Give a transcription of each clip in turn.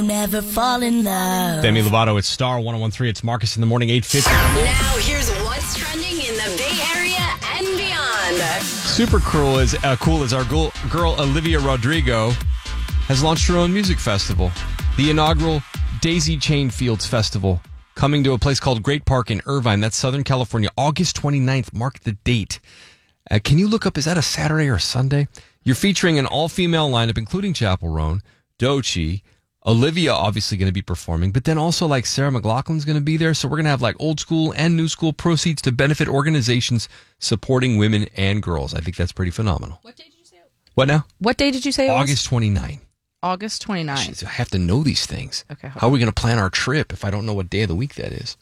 Never fall in love. Demi Lovato, it's Star 101.3. It's Marcus in the morning, 8:50. Now here's what's trending in the Bay Area and beyond. Super cool as our girl Olivia Rodrigo has launched her own music festival. The inaugural Daisy Chain Fields Festival, coming to a place called Great Park in Irvine. That's Southern California. August 29th. Mark the date. Can you look up, is that a Saturday or a Sunday? You're featuring an all-female lineup, including Chappell Roan, Doechii, Olivia obviously going to be performing, but then also like Sarah McLachlan's going to be there. So we're going to have like old school and new school proceeds to benefit organizations supporting women and girls. I think that's pretty phenomenal. What day did you say? What now? What day did you say it was? August 29. August 29. Jeez, I have to know these things. Okay. How are we going to plan our trip if I don't know what day of the week that is?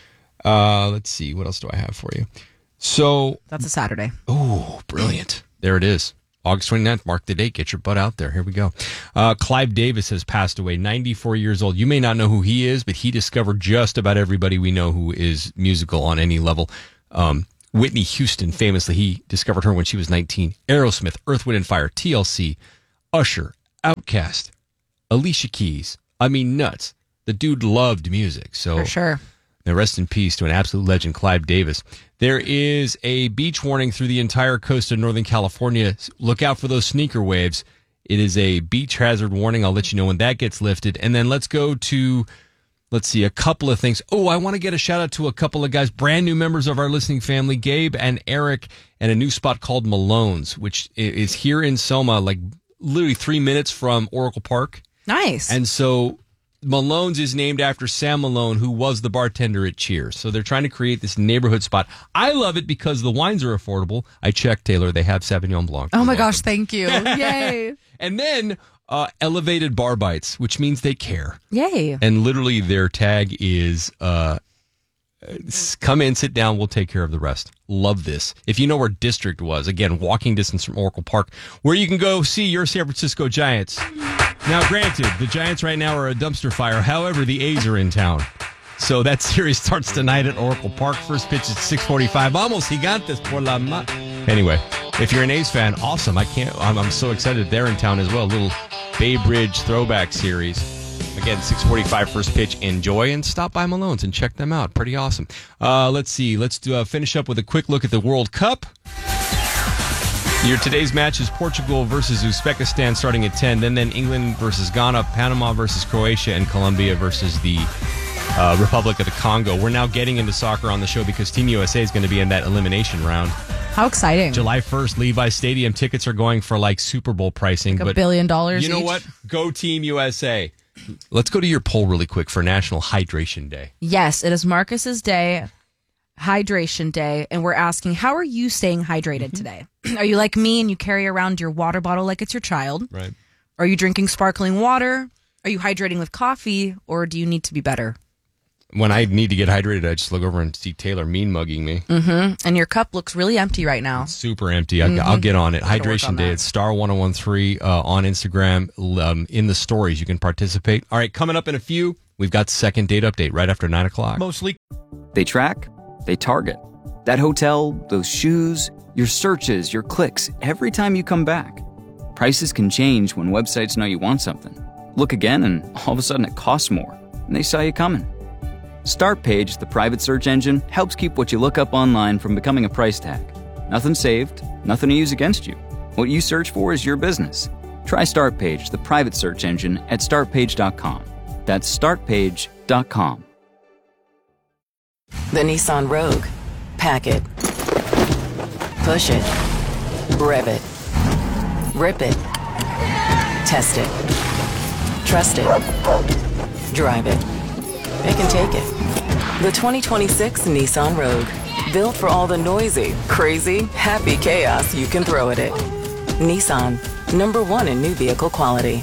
Let's see. What else do I have for you? So that's a Saturday. Oh, brilliant. There it is. August 29th, mark the date. Get your butt out there. Here we go. Clive Davis has passed away, 94 years old. You may not know who he is, but he discovered just about everybody we know who is musical on any level. Whitney Houston, famously, he discovered her when she was 19. Aerosmith, Earth, Wind & Fire, TLC, Usher, Outkast, Alicia Keys. I mean, nuts. The dude loved music. So for sure. Now, rest in peace to an absolute legend, Clive Davis. There is a beach warning through the entire coast of Northern California. Look out for those sneaker waves. It is a beach hazard warning. I'll let you know when that gets lifted. And then let's go to, a couple of things. Oh, I want to get a shout out to a couple of guys, brand new members of our listening family, Gabe and Eric, and a new spot called Malone's, which is here in Soma, like literally 3 minutes from Oracle Park. Nice. And so Malone's is named after Sam Malone, who was the bartender at Cheers. So they're trying to create this neighborhood spot. I love it because the wines are affordable. I checked, Taylor. They have Sauvignon Blanc. Oh, my gosh. Thank you. Yay. And then elevated bar bites, which means they care. Yay. And literally their tag is come in, sit down, we'll take care of the rest. Love this. If you know where District was, again, walking distance from Oracle Park, where you can go see your San Francisco Giants. Now, granted, the Giants right now are a dumpster fire. However, the A's are in town. So that series starts tonight at Oracle Park. First pitch at 6:45. Vamos, gigantes por la ma. Anyway, if you're an A's fan, awesome. I'm so excited they're in town as well. A little Bay Bridge throwback series. Again, 6:45 first pitch. Enjoy and stop by Malone's and check them out. Pretty awesome. Let's see. Let's finish up with a quick look at the World Cup. Today's match is Portugal versus Uzbekistan starting at 10. Then England versus Ghana, Panama versus Croatia, and Colombia versus the Republic of the Congo. We're now getting into soccer on the show because Team USA is going to be in that elimination round. How exciting. July 1st, Levi's Stadium tickets are going for like Super Bowl pricing. Like $1 billion You know what? Go Team USA. Let's go to your poll really quick for National Hydration Day. Yes, it is Marcus's day, Hydration Day, and we're asking, how are you staying hydrated today? Are you like me and you carry around your water bottle like it's your child? Right. Are you drinking sparkling water? Are you hydrating with coffee, or do you need to be better? When I need to get hydrated, I just look over and see Taylor mean mugging me. Mm-hmm. And your cup looks really empty right now. It's super empty. I'll get on it. Hydration Day. It's Star 101.3 on Instagram. In the stories, you can participate. All right, coming up in a few, we've got second date update right after 9 o'clock. Mostly. They track. They target. That hotel, those shoes, your searches, your clicks, every time you come back. Prices can change when websites know you want something. Look again and all of a sudden it costs more. And they saw you coming. Startpage, the private search engine, helps keep what you look up online from becoming a price tag. Nothing saved, nothing to use against you. What you search for is your business. Try Startpage, the private search engine, at startpage.com. That's startpage.com. The Nissan Rogue. Pack it. Push it. Rev it. Rip it. Test it. Trust it. Drive it. It can take it. The 2026 Nissan Rogue. Built for all the noisy, crazy, happy chaos you can throw at it. Nissan. #1 in new vehicle quality.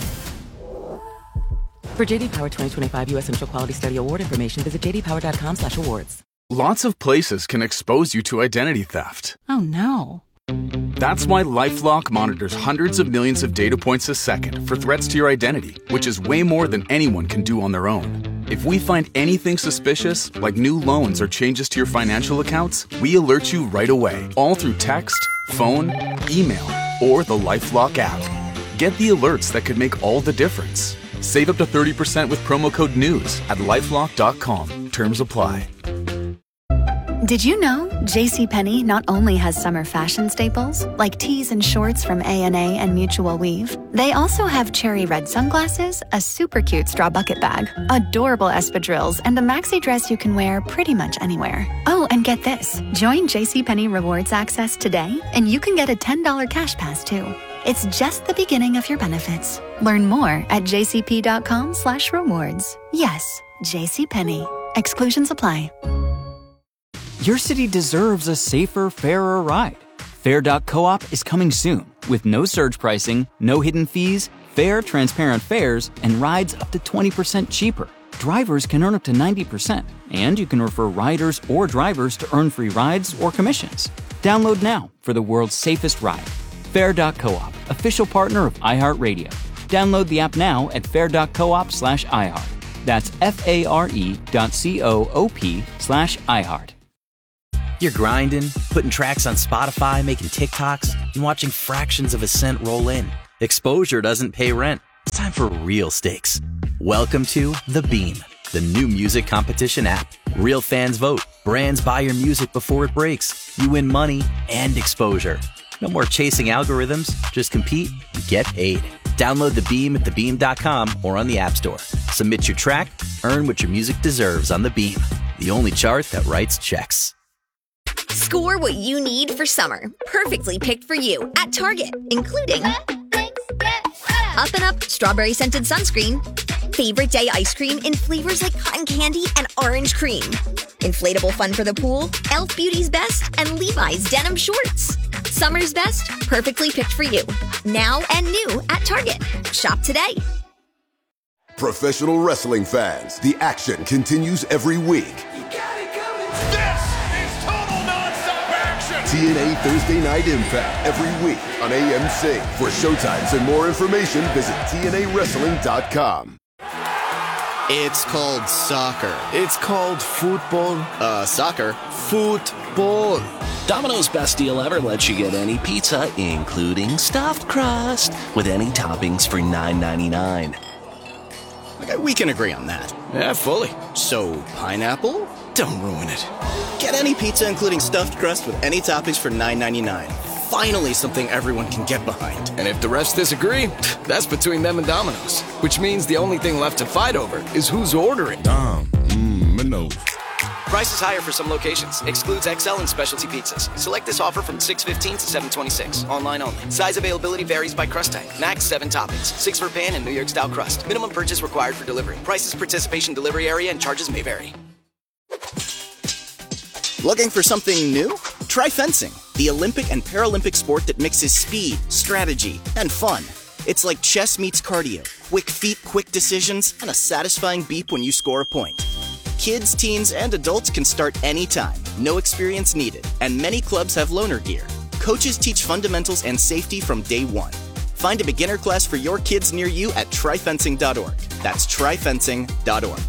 For JD Power 2025 U.S. Initial Quality Study Award information, visit jdpower.com/awards. Lots of places can expose you to identity theft. Oh, no. That's why LifeLock monitors hundreds of millions of data points a second for threats to your identity, which is way more than anyone can do on their own. If we find anything suspicious, like new loans or changes to your financial accounts, we alert you right away, all through text, phone, email, or the LifeLock app. Get the alerts that could make all the difference. Save up to 30% with promo code NEWS at LifeLock.com. Terms apply. Did you know JCPenney not only has summer fashion staples like tees and shorts from A&A and Mutual Weave, they also have cherry red sunglasses, a super cute straw bucket bag, adorable espadrilles, and a maxi dress you can wear pretty much anywhere. Oh, and get this. Join JCPenney Rewards Access today, and you can get a $10 cash pass too. It's just the beginning of your benefits. Learn more at jcp.com/rewards. Yes, JCPenney. Exclusions apply. Your city deserves a safer, fairer ride. Fair.coop is coming soon with no surge pricing, no hidden fees, fair, transparent fares, and rides up to 20% cheaper. Drivers can earn up to 90%, and you can refer riders or drivers to earn free rides or commissions. Download now for the world's safest ride. Fair.coop, official partner of iHeartRadio. Download the app now at fair.coop/iHeart. That's FARE.coop/iHeart. You're grinding, putting tracks on Spotify, making TikToks, and watching fractions of a cent roll in. Exposure doesn't pay rent. It's time for real stakes. Welcome to The Beam, the new music competition app. Real fans vote. Brands buy your music before it breaks. You win money and exposure. No more chasing algorithms. Just compete and get paid. Download The Beam at thebeam.com or on the App Store. Submit your track, earn what your music deserves on The Beam, the only chart that writes checks. Score what you need for summer, perfectly picked for you at Target, including Up and Up strawberry scented sunscreen, favorite day ice cream in flavors like cotton candy and orange cream, inflatable fun for the pool, Elf Beauty's Best, and Levi's denim shorts. Summer's best, perfectly picked for you. Now and new at Target. Shop today. Professional wrestling fans, the action continues every week. TNA Thursday Night Impact every week on AMC. For showtimes and more information, visit TNAWrestling.com. It's called soccer. It's called football. Soccer. Football. Domino's Best Deal Ever lets you get any pizza, including stuffed crust, with any toppings for $9.99. Okay, we can agree on that. Yeah, fully. So, pineapple? Don't ruin it. Get any pizza, including stuffed crust, with any toppings for $9.99. Finally, something everyone can get behind. And if the refs disagree, that's between them and Domino's. Which means the only thing left to fight over is who's ordering. Domino's. Price is higher for some locations. Excludes XL and specialty pizzas. Select this offer from 6/15 to 7/26. Online only. Size availability varies by crust type. Max 7 toppings. 6 for pan and New York style crust. Minimum purchase required for delivery. Prices, participation, delivery area, and charges may vary. Looking for something new? Try fencing, the Olympic and Paralympic sport that mixes speed, strategy, and fun. It's like chess meets cardio. Quick feet, quick decisions, and a satisfying beep when you score a point. Kids, teens, and adults can start anytime. No experience needed. And many clubs have loaner gear. Coaches teach fundamentals and safety from day one. Find a beginner class for your kids near you at tryfencing.org. That's tryfencing.org.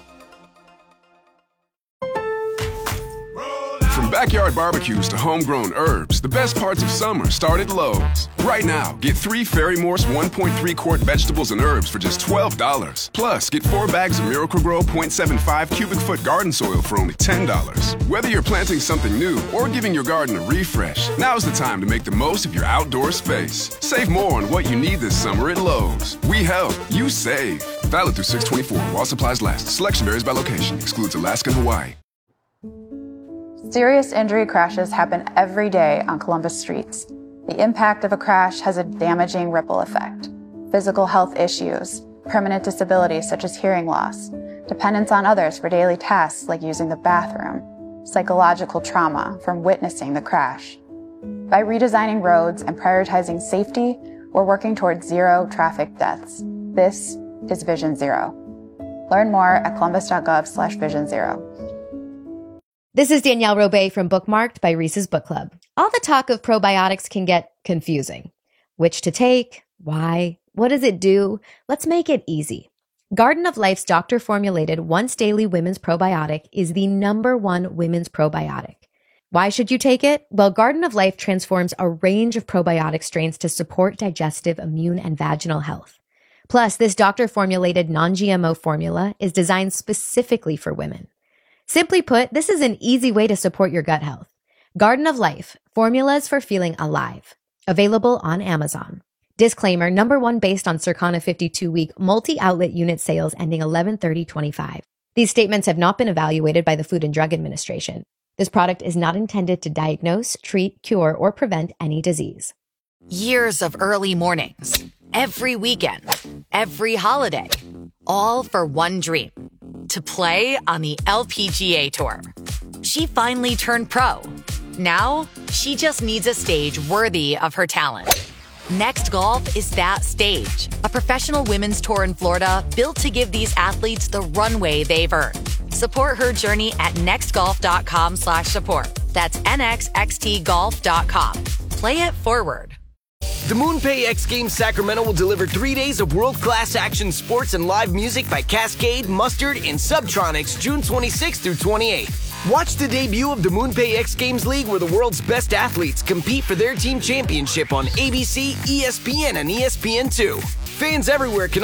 From backyard barbecues to homegrown herbs, the best parts of summer start at Lowe's. Right now, get 3 Ferry Morse 1.3 quart vegetables and herbs for just $12. Plus, get 4 bags of Miracle-Gro 0.75 cubic foot garden soil for only $10. Whether you're planting something new or giving your garden a refresh, now's the time to make the most of your outdoor space. Save more on what you need this summer at Lowe's. We help, you save. Valid through 6/24 while supplies last. Selection varies by location. Excludes Alaska and Hawaii. Serious injury crashes happen every day on Columbus streets. The impact of a crash has a damaging ripple effect. Physical health issues, permanent disabilities such as hearing loss, dependence on others for daily tasks like using the bathroom, psychological trauma from witnessing the crash. By redesigning roads and prioritizing safety, we're working towards zero traffic deaths. This is Vision Zero. Learn more at columbus.gov/Vision Zero. This is Danielle Robay from Bookmarked by Reese's Book Club. All the talk of probiotics can get confusing. Which to take? Why? What does it do? Let's make it easy. Garden of Life's doctor-formulated once-daily women's probiotic is the #1 women's probiotic. Why should you take it? Well, Garden of Life transforms a range of probiotic strains to support digestive, immune, and vaginal health. Plus, this doctor-formulated non-GMO formula is designed specifically for women. Simply put, this is an easy way to support your gut health. Garden of Life, formulas for feeling alive. Available on Amazon. Disclaimer, number one based on Circana 52-week multi-outlet unit sales ending 11/30/25. These statements have not been evaluated by the Food and Drug Administration. This product is not intended to diagnose, treat, cure, or prevent any disease. Years of early mornings, every weekend, every holiday, all for one dream, to play on the LPGA Tour. She finally turned pro. Now, she just needs a stage worthy of her talent. Next Golf is that stage, a professional women's tour in Florida built to give these athletes the runway they've earned. Support her journey at nextgolf.com/support. That's nxxtgolf.com. Play it forward. The MoonPay X Games Sacramento will deliver 3 days of world-class action sports and live music by Cascade, Mustard, and Subtronics June 26th through 28th. Watch the debut of the MoonPay X Games League where the world's best athletes compete for their team championship on ABC, ESPN, and ESPN2. Fans everywhere can